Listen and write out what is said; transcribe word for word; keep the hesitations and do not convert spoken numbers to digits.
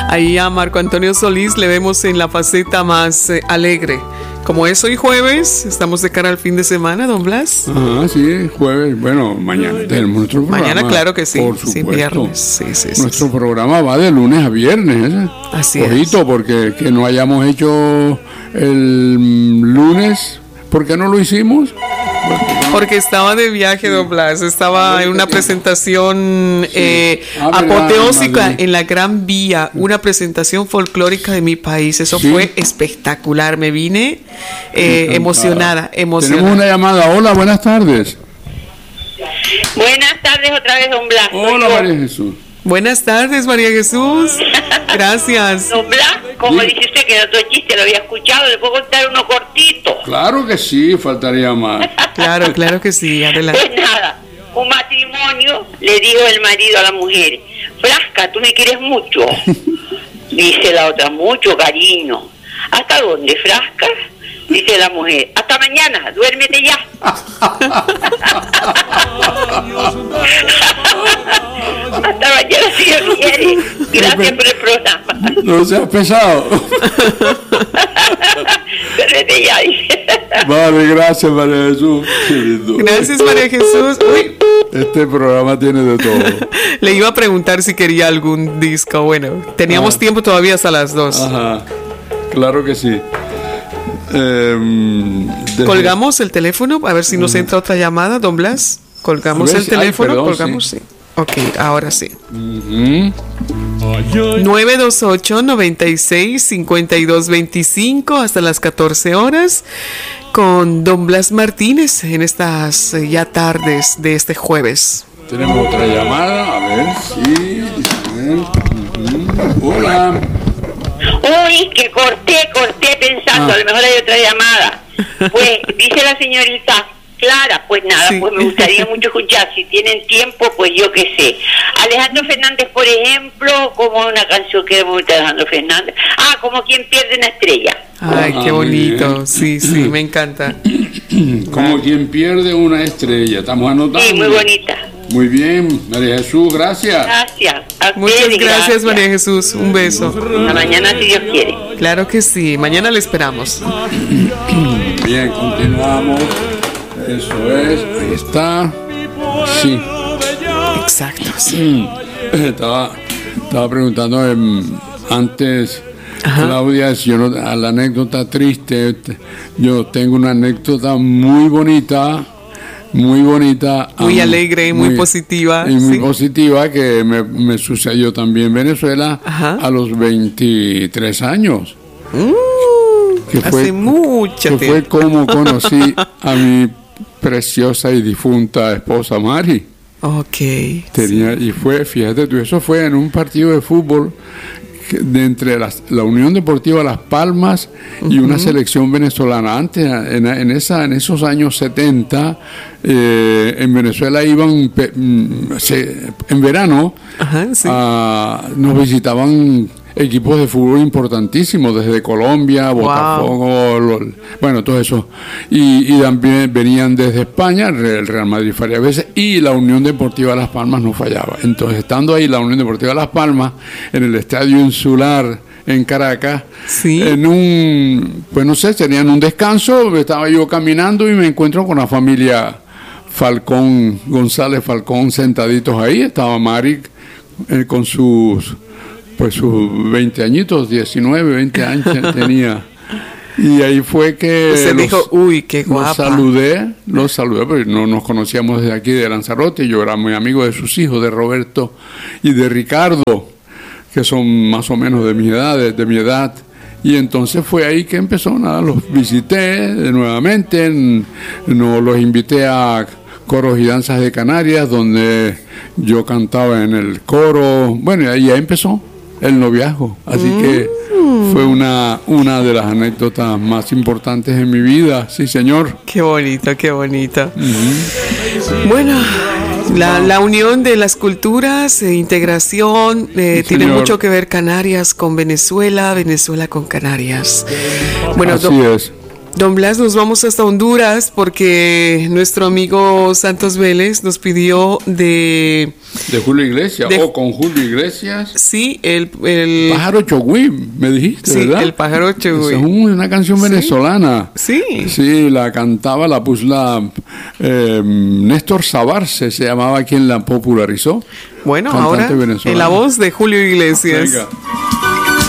Ahí a Marco Antonio Solís le vemos en la faceta más eh, alegre. Como es hoy jueves, estamos de cara al fin de semana, don Blas. Ah, sí, jueves. Bueno, mañana tenemos nuestro programa. Mañana, claro que sí. Por sí, supuesto. viernes. Sí, sí, sí, nuestro sí. programa va de lunes a viernes. ¿eh? Así Ojito, es. porque que no hayamos hecho el lunes, ¿por qué no lo hicimos? Porque estaba de viaje, don Blas. Estaba en una presentación Sí. eh, Ah, verdad, apoteósica Madrid. en la Gran Vía, una presentación folclórica de mi país. Eso Sí. fue espectacular. Me vine eh, Encantada. emocionada, emocionada. Tenemos una llamada. Hola, buenas tardes. Buenas tardes otra vez, don Blas. Hola, María Jesús. Buenas tardes, María Jesús. Gracias. Don Blas, como Sí. dice usted que el otro chiste lo había escuchado, le puedo contar uno cortito. Claro que sí, faltaría más. Claro, claro que sí. Adelante. Pues nada, un matrimonio le dijo el marido a la mujer: Frasca, tú me quieres mucho. Dice la otra: mucho, cariño. ¿Hasta dónde, Frasca? Dice la mujer: hasta mañana, duérmete ya. Hasta mañana, si Dios quiere. Gracias por el programa. No seas pesado. Duérmete ya, dice. Vale, gracias, María Jesús. Qué lindo. Gracias, María Jesús. Uy, Este programa tiene de todo. le iba a preguntar si quería algún disco. Bueno, teníamos Ah. tiempo todavía hasta las dos. Ajá, claro que sí. Em, desde- Colgamos el teléfono, a ver si nos entra otra llamada, don Blas. Colgamos A ver el si- ay, teléfono, perdón, colgamos, sí. Ok, ahora sí. Ujú. nueve dos ocho, noventa y seis, cincuenta y dos veinticinco hasta las catorce horas con don Blas Martínez en estas eh, ya tardes de este jueves. Tenemos otra llamada, a ver, sí. A ver. Ujú. Hola. Uy, que corté, corté pensando, Ah. a lo mejor hay otra llamada. Pues dice la señorita Clara, pues nada, Sí. pues me gustaría mucho escuchar, si tienen tiempo, pues yo qué sé. Alejandro Fernández, por ejemplo, como una canción que me gusta de Alejandro Fernández. Ah, como quien pierde una estrella. Ay, Ah, qué muy bonito. bien. Sí, sí, me encanta. Como quien pierde una estrella. Estamos anotando. Sí, muy bonita. Muy bien, María Jesús, gracias. Gracias. A Muchas ustedes, gracias, María Jesús. Un beso. Hasta mañana, si Dios quiere. Claro que sí. Mañana le esperamos. Bien, continuamos. Eso es, ahí está. Sí. Exacto, sí. Estaba, estaba preguntando em, antes, Ajá. Claudia, si yo no, a la anécdota triste. te- Yo tengo una anécdota muy bonita, muy bonita. Muy am- alegre, muy positiva, Y muy sí. positiva que me, me sucedió también en Venezuela Ajá. a los veintitrés años. Mm, Que hace fue- mucho Que fue tiempo. como conocí a mi preciosa y difunta esposa Mari. Ok. Tenía, y fue, fíjate tú, eso fue en un partido de fútbol que- de entre las- la Unión Deportiva Las Palmas y una selección venezolana. Antes, en, en, esa, en esos años setenta, eh, en Venezuela iban, pe- mm, se- en verano, Ajá, sí. ah, nos visitaban equipos de fútbol importantísimos, desde Colombia, Botafogo, lo- bueno, todo eso. Y, y también venían desde España, el Real Madrid varias veces, y la Unión Deportiva Las Palmas no fallaba. Entonces, estando ahí la Unión Deportiva Las Palmas, en el Estadio Insular en Caracas, Sí. en un, pues no sé, tenían un descanso, estaba yo caminando y me encuentro con la familia Falcón, González Falcón, sentaditos ahí. Estaba Mari eh, con sus, pues sus veinte añitos, diecinueve, veinte años tenía. Y ahí fue que Usted los- dijo, uy, qué los guapa. saludé, los saludé, porque no nos conocíamos desde aquí de Lanzarote. Yo era muy amigo de sus hijos, de Roberto y de Ricardo, que son más o menos de mi edad, de, de mi edad. Y entonces fue ahí que empezó, nada, los visité de nuevamente, n- no, los invité a Coros y Danzas de Canarias, donde yo cantaba en el coro. Bueno, y ahí empezó el noviazgo. Así que fue una, una de las anécdotas más importantes en mi vida, sí señor. Qué bonito, qué bonito. Bueno, la, la unión de las culturas, eh, integración, eh, Sí, tiene señor. mucho que ver Canarias con Venezuela, Venezuela con Canarias. Bueno, Así don, es. Don Blas, nos vamos hasta Honduras porque nuestro amigo Santos Vélez nos pidió de... De Julio Iglesias, de, o con Julio Iglesias. Sí, el... el Pájaro Chogüí, me dijiste, sí, ¿verdad? El Pájaro Chogüí. Es una canción venezolana. Sí. Sí, la cantaba, la puso la... Eh, Néstor Sabarce se llamaba quien la popularizó. Bueno, ahora venezolano. En la voz de Julio Iglesias. Venga.